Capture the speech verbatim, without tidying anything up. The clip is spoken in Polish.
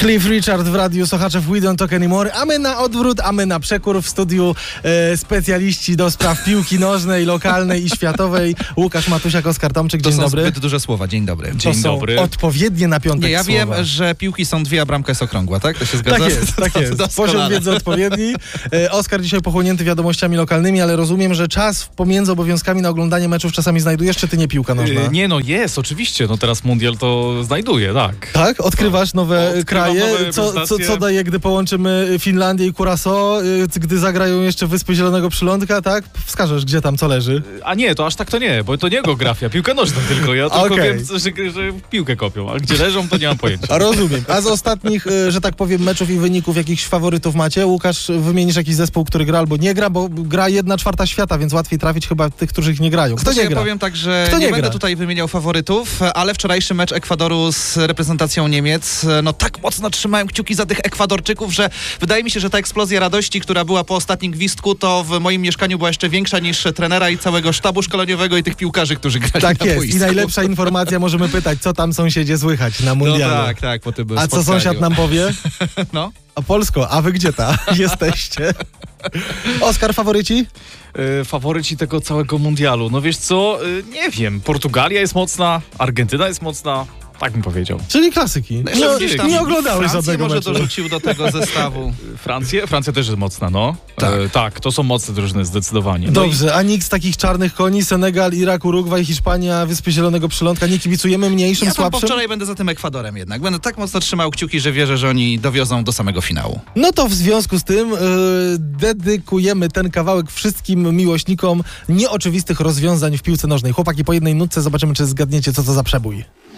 Cliff Richard w Radiu Słuchaczów We Don't Talk Anymore, a my na odwrót, a my na przekór w studiu e, specjaliści do spraw piłki nożnej, lokalnej i światowej. Łukasz Matusiak, Oskar Tomczyk, dzień to są dobry. zbyt duże słowa, dzień dobry. Dzień to są dobry. odpowiednie na piątek Nie, ja słowa. wiem, że piłki są dwie, a bramka jest okrągła, tak? To się zgadza? Tak jest, tak jest. Doskonale. Poziom wiedzy odpowiedni. E, Oskar dzisiaj pochłonięty wiadomościami lokalnymi, ale rozumiem, że czas pomiędzy obowiązkami na oglądanie meczów czasami znajdujesz, czy ty nie piłka nożna? Yy, nie no, jest, oczywiście. No teraz mundial to znajduje, tak. Tak? Odkrywasz nowe Odkrywam kraje? nowe co, co, prezentacje. co daje, gdy połączymy Finlandię i Curaçao, y, gdy zagrają jeszcze Wyspy Zielonego Przylądka, tak? Wskażesz, gdzie tam co leży. A nie, to aż tak to nie, bo to nie geografia, piłka nożna tylko. Ja tylko Okej. wiem, że, że piłkę kopią, a gdzie leżą, to nie mam pojęcia. A rozumiem. A z ostatnich, y, że tak powiem, meczów i wyników jakichś faworytów macie? Łukasz, wymienisz jakiś zespół, który gra albo nie gra, bo gra jedna czwarta świata, więc łatwiej trafić chyba tych, którzy nie grają. Kto Znaczy, nie ja gra? powiem tak, że Kto nie, nie będę gra? tutaj wymieniał faworytów, ale wczorajszy mecz Ekwadoru z reprezentacją Niemiec, no tak mocno trzymałem kciuki za tych Ekwadorczyków, że wydaje mi się, że ta eksplozja radości, która była po ostatnim gwizdku, to w moim mieszkaniu była jeszcze większa niż trenera i całego sztabu szkoleniowego i tych piłkarzy, którzy grali Tak na jest. boisku. I najlepsza informacja, możemy pytać, co tam sąsiedzie słychać na No mundialu. tak, tak, po tym A co spotkaniu. sąsiad nam powie? No. A Polsko, a wy gdzie ta jesteście? Oskar, faworyci? Yy, faworyci tego całego mundialu. No wiesz co, yy, nie wiem, Portugalia jest mocna, Argentyna jest mocna, tak bym powiedział. Czyli klasyki. Jeszcze No, gdzieś tam nie oglądałeś Francję żadnego może meczu. dorzucił do tego zestawu. Francję? Francja też jest mocna, no. Tak. E, tak, to są mocne drużyny, zdecydowanie. No Dobrze, a nikt z takich czarnych koni, Senegal, Irak, Urugwaj, Hiszpania, Wyspy Zielonego Przylądka, nie kibicujemy mniejszym, Ja tam po słabszym? wczoraj będę za tym Ekwadorem jednak. Będę tak mocno trzymał kciuki, że wierzę, że oni dowiozą do samego finału. No to w związku z tym yy, dedykujemy ten kawałek wszystkim miłośnikom nieoczywistych rozwiązań w piłce nożnej. Chłopaki, po jednej nutce zobaczymy, czy zgadniecie, co to za przebój.